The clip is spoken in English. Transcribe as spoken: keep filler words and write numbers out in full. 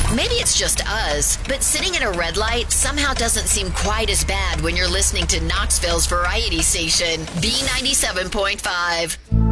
Maybe it's just us, but sitting at a red light somehow doesn't seem quite as bad when you're listening to Knoxville's variety station, B ninety-seven point five.